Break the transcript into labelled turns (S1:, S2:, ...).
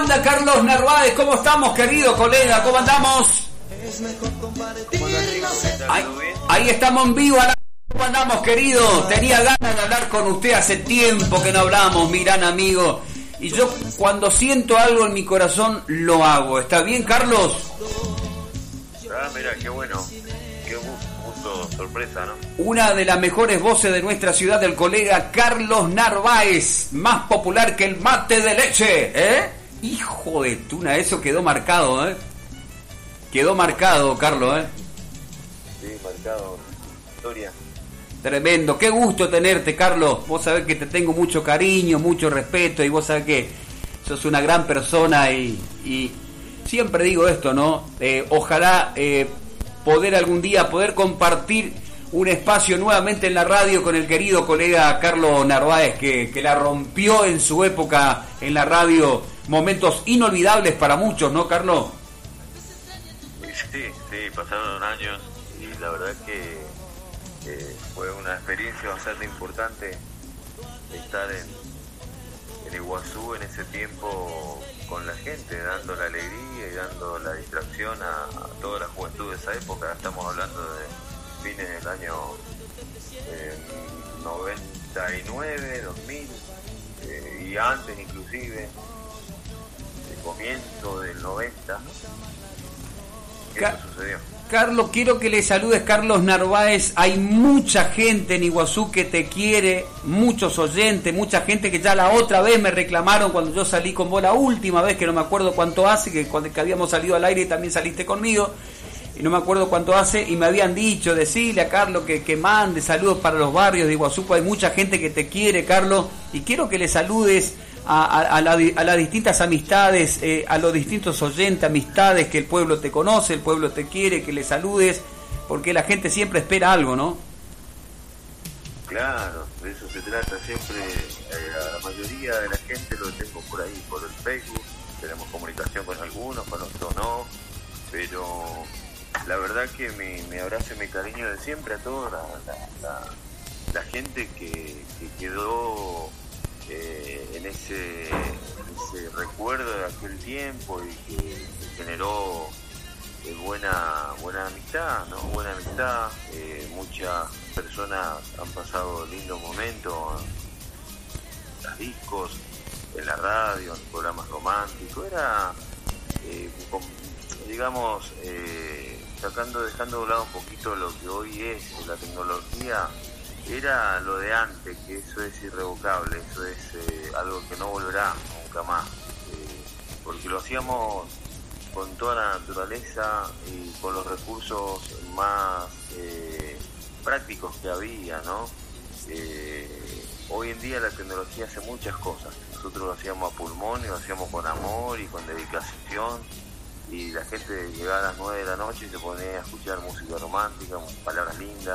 S1: anda Carlos Narváez? ¿Cómo estamos, querido colega? ¿Cómo andamos? Ahí estamos en vivo. ¿Cómo andamos, querido? Tenía ganas de hablar con usted, hace tiempo que no hablamos, mi gran amigo. Y yo cuando siento algo en mi corazón, lo hago. ¿Está bien, Carlos?
S2: Mira, qué bueno. Qué gusto, sorpresa, ¿no?
S1: Una de las mejores voces de nuestra ciudad, el colega Carlos Narváez, más popular que el mate de leche, ¿eh? Hijo de tuna, eso quedó marcado, ¿eh? Quedó marcado, Carlos, ¿eh?
S2: Sí, marcado. Historia.
S1: Tremendo, qué gusto tenerte, Carlos. Vos sabés que te tengo mucho cariño, mucho respeto, y vos sabés que sos una gran persona y siempre digo esto, ¿no? Ojalá poder algún día poder compartir un espacio nuevamente en la radio con el querido colega Carlos Narváez, que la rompió en su época en la radio, momentos inolvidables para muchos, ¿no, Carlos?
S2: Sí, pasaron años y la verdad que fue una experiencia bastante importante estar en Iguazú en ese tiempo con la gente, dando la alegría y dando la distracción a toda la juventud de esa época. Estamos hablando de fines del año 99, 2000 y antes inclusive, el comienzo del 90. ¿Qué sucedió?
S1: Carlos, quiero que le saludes, Carlos Narváez. Hay mucha gente en Iguazú que te quiere, muchos oyentes, mucha gente que ya la otra vez me reclamaron cuando yo salí con vos la última vez, que no me acuerdo cuánto hace, que habíamos salido al aire y también saliste conmigo, y no me acuerdo cuánto hace, y me habían dicho, decirle a Carlos que mande saludos para los barrios de Iguazú, pues hay mucha gente que te quiere, Carlos, y quiero que le saludes a las distintas amistades, a los distintos oyentes, amistades, que el pueblo te conoce, el pueblo te quiere, que le saludes, porque la gente siempre espera algo, ¿no?
S2: Claro, de eso se trata siempre. A la mayoría de la gente lo tengo por ahí, por el Facebook, tenemos comunicación con algunos, con otros no, pero la verdad que mi abrazo y mi cariño de siempre a toda la gente que quedó en ese recuerdo de aquel tiempo y que generó buena amistad, ¿no? Buena amistad. Muchas personas han pasado lindos momentos en los discos, en la radio, en programas románticos. Era, digamos, dejando de lado un poquito lo que hoy es la tecnología. Era lo de antes, que eso es irrevocable, eso es algo que no volverá nunca más, porque lo hacíamos con toda la naturaleza y con los recursos más prácticos que había, ¿no? Hoy en día la tecnología hace muchas cosas, nosotros lo hacíamos a pulmón y lo hacíamos con amor y con dedicación, y la gente llegaba a las 9 de la noche y se ponía a escuchar música romántica, palabras lindas.